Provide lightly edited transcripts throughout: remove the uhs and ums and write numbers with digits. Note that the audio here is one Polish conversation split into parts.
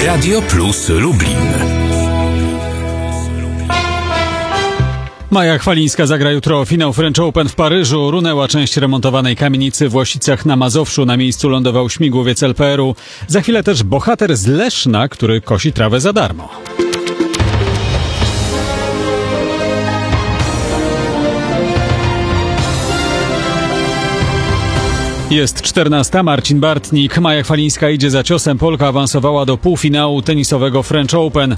Radio Plus Lublin. Maja Chwalińska zagra jutro finał French Open w Paryżu. Runęła część remontowanej kamienicy w Łosicach na Mazowszu. Na miejscu lądował śmigłowiec LPR-u. Za chwilę też bohater z Leszna, który kosi trawę za darmo. Jest 14. Marcin Bartnik. Maja Chwalińska idzie za ciosem. Polka awansowała do półfinału tenisowego French Open.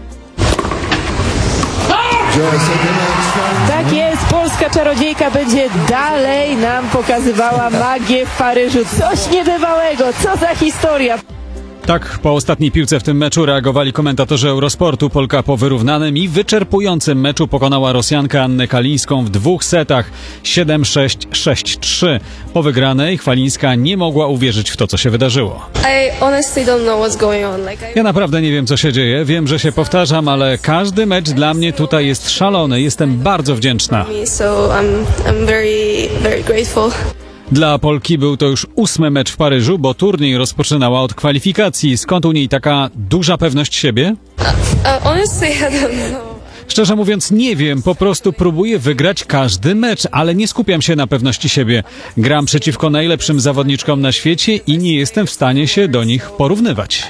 Tak jest, polska czarodziejka będzie dalej nam pokazywała magię w Paryżu. Coś niebywałego, co za historia. Tak, po ostatniej piłce w tym meczu reagowali komentatorzy Eurosportu. Polka po wyrównanym i wyczerpującym meczu pokonała Rosjankę Annę Kalińską w 2 setach 7-6, 6-3. Po wygranej Chwalińska nie mogła uwierzyć w to, co się wydarzyło. Ja naprawdę nie wiem, co się dzieje. Wiem, że się powtarzam, ale każdy mecz dla mnie tutaj jest szalony. Jestem bardzo wdzięczna. Dla Polki był to już 8. mecz w Paryżu, bo turniej rozpoczynała od kwalifikacji. Skąd u niej taka duża pewność siebie? Szczerze mówiąc nie wiem, po prostu próbuję wygrać każdy mecz, ale nie skupiam się na pewności siebie. Gram przeciwko najlepszym zawodniczkom na świecie i nie jestem w stanie się do nich porównywać.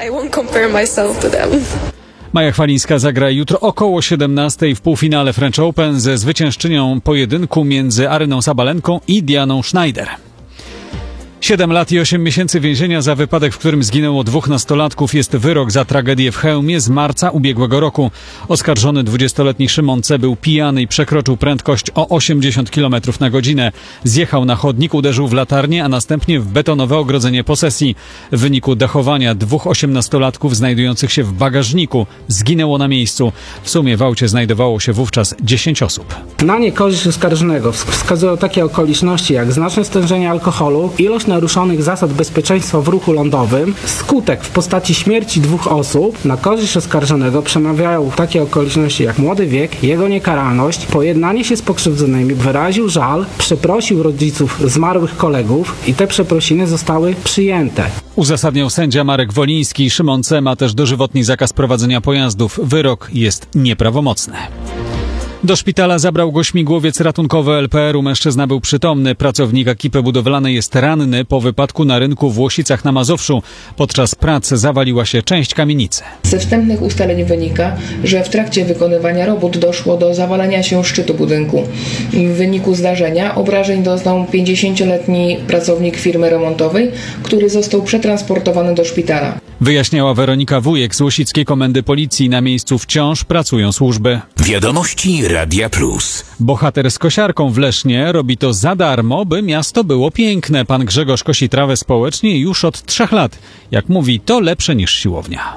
Maja Chwalińska zagra jutro około 17 w półfinale French Open ze zwyciężczynią pojedynku między Aryną Sabalenką i Dianą Schneider. 7 lat i 8 miesięcy więzienia za wypadek, w którym zginęło 2 nastolatków, jest wyrok za tragedię w Chełmie z marca ubiegłego roku. Oskarżony 20-letni Szymon C. był pijany i przekroczył prędkość o 80 km na godzinę. Zjechał na chodnik, uderzył w latarnię, a następnie w betonowe ogrodzenie posesji. W wyniku dachowania 2 18-latków znajdujących się w bagażniku zginęło na miejscu. W sumie w aucie znajdowało się wówczas 10 osób. Na niekorzyść oskarżonego wskazują takie okoliczności jak znaczne stężenie alkoholu, ilość naruszonych zasad bezpieczeństwa w ruchu lądowym, skutek w postaci śmierci 2 osób. Na korzyść oskarżonego przemawiają takie okoliczności jak młody wiek, jego niekaralność, pojednanie się z pokrzywdzonymi, wyraził żal, przeprosił rodziców zmarłych kolegów i te przeprosiny zostały przyjęte. Uzasadniał sędzia Marek Woliński. Szymon C. ma też dożywotni zakaz prowadzenia pojazdów. Wyrok jest nieprawomocny. Do szpitala zabrał go śmigłowiec ratunkowy LPR-u. Mężczyzna był przytomny. Pracownik ekipy budowlanej jest ranny po wypadku na rynku w Łosicach na Mazowszu. Podczas prac zawaliła się część kamienicy. Ze wstępnych ustaleń wynika, że w trakcie wykonywania robót doszło do zawalenia się szczytu budynku. W wyniku zdarzenia obrażeń doznał 50-letni pracownik firmy remontowej, który został przetransportowany do szpitala. Wyjaśniała Weronika Wujek z Łosickiej Komendy Policji. Na miejscu wciąż pracują służby. Wiadomości Radia Plus. Bohater z kosiarką w Lesznie robi to za darmo, by miasto było piękne. Pan Grzegorz kosi trawę społecznie już od 3 lat. Jak mówi, to lepsze niż siłownia.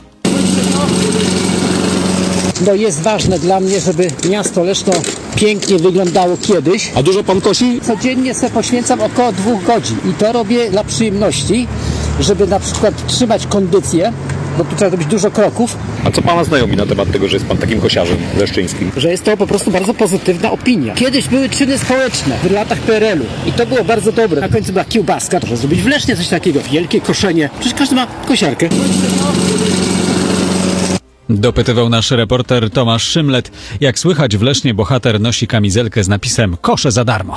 No jest ważne dla mnie, żeby miasto Leszno pięknie wyglądało kiedyś. A dużo pan kosi? Codziennie sobie poświęcam około 2 godzin i to robię dla przyjemności, żeby na przykład trzymać kondycję, bo tu trzeba robić dużo kroków. A co pana znajomi na temat tego, że jest pan takim kosiarzem leszczyńskim? Że jest to po prostu bardzo pozytywna opinia. Kiedyś były czyny społeczne w latach PRL-u i to było bardzo dobre. Na końcu była kiełbaska, to żeby zrobić w Lesznie coś takiego, wielkie koszenie. Przecież każdy ma kosiarkę. Dopytywał nasz reporter Tomasz Szymlet. Jak słychać, w Lesznie bohater nosi kamizelkę z napisem „Kosze za darmo”.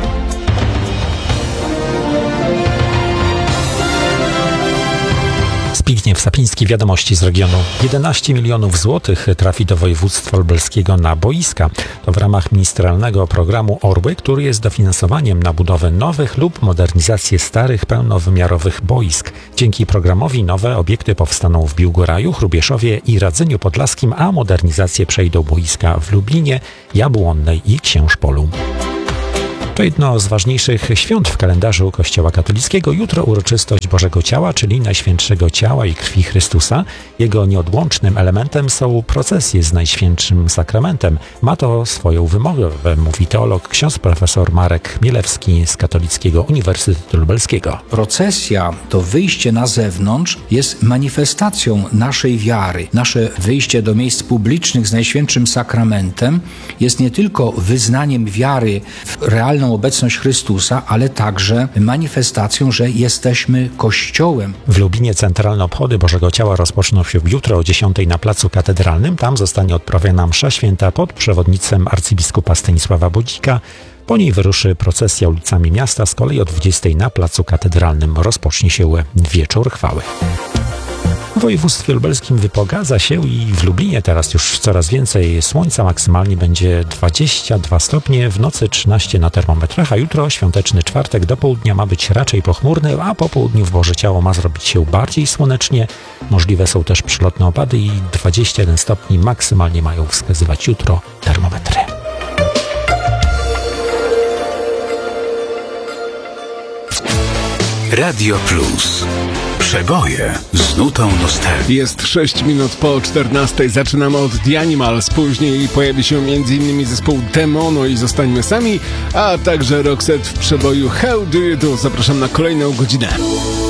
Zbigniew Sapiński, wiadomości z regionu. 11 milionów złotych trafi do województwa lubelskiego na boiska. To w ramach ministerialnego programu Orły, który jest dofinansowaniem na budowę nowych lub modernizację starych, pełnowymiarowych boisk. Dzięki programowi nowe obiekty powstaną w Biłgoraju, Hrubieszowie i Radzeniu Podlaskim, a modernizacje przejdą boiska w Lublinie, Jabłonnej i Księżpolu. To jedno z ważniejszych świąt w kalendarzu Kościoła katolickiego. Jutro uroczystość Bożego Ciała, czyli Najświętszego Ciała i Krwi Chrystusa. Jego nieodłącznym elementem są procesje z Najświętszym Sakramentem. Ma to swoją wymogę, mówi teolog ksiądz profesor Marek Chmielewski z Katolickiego Uniwersytetu Lubelskiego. Procesja, to wyjście na zewnątrz, jest manifestacją naszej wiary. Nasze wyjście do miejsc publicznych z Najświętszym Sakramentem jest nie tylko wyznaniem wiary w realną realną obecność Chrystusa, ale także manifestacją, że jesteśmy Kościołem. W Lublinie centralne obchody Bożego Ciała rozpoczną się jutro o 10 na Placu Katedralnym. Tam zostanie odprawiona msza święta pod przewodnictwem arcybiskupa Stanisława Bodzika. Po niej wyruszy procesja ulicami miasta. Z kolei o 20 na Placu Katedralnym rozpocznie się wieczór chwały. W województwie lubelskim wypogadza się i w Lublinie teraz już coraz więcej słońca. Maksymalnie będzie 22 stopnie, w nocy 13 na termometrach, a jutro, świąteczny czwartek, do południa ma być raczej pochmurny, a po południu w Boże Ciało ma zrobić się bardziej słonecznie. Możliwe są też przelotne opady i 21 stopni maksymalnie mają wskazywać jutro termometry. Radio Plus. Przeboje z nutą nostalgii. Jest 6 minut po 14. Zaczynamy od The Animals. Później pojawi się m.in. zespół Demono i Zostańmy Sami, a także Roxette w przeboju How Do You Do. Zapraszam na kolejną godzinę.